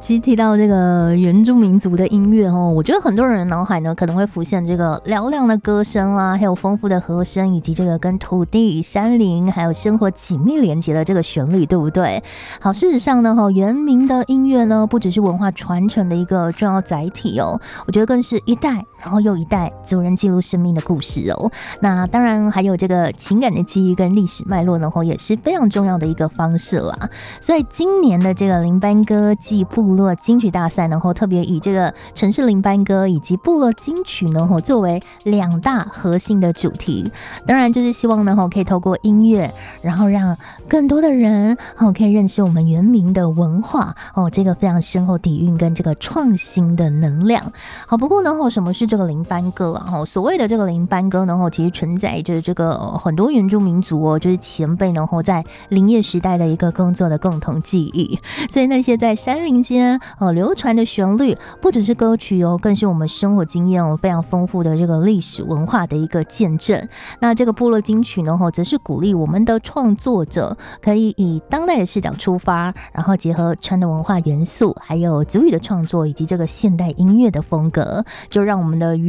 其实提到这个原住民族的音乐哦，我觉得很多人的脑海呢可能会浮现这个嘹亮的歌声啦，还有丰富的和声，以及这个跟土地、山林还有生活紧密连接的这个旋律，对不对？好，事实上呢，原民的音乐呢，不只是文化传承的一个重要载体哦，我觉得更是一代然后又一代族人记录生命的故事哦。那当然还有这个情感的记忆跟历史脉络呢，也是非常重要的一个方式啦。所以今年的这个林班歌暨部落金曲大赛呢，特别以这个城市林班歌以及部落金曲呢，作为2大核心的主题。当然就是希望呢，可以透过音乐，然后让更多的人可以认识我们原民的文化这个非常深厚底蕴跟这个创新的能量。好，不过呢，什么是这个林班歌啊？所谓的这个林班歌呢，其实存在着这个很多原住民族就是前辈呢在林业时代的一个工作的共同记忆。所以那些在山林间流传的旋律，不只是歌曲更是我们生活经验非常丰富的这个历史文化的一个见证。那这个部落金曲呢，则是鼓励我们的创作者可以以当代的视角出发，然后结合传统文化元素，还有族语的创作，以及这个现代音乐的风格，就让我们的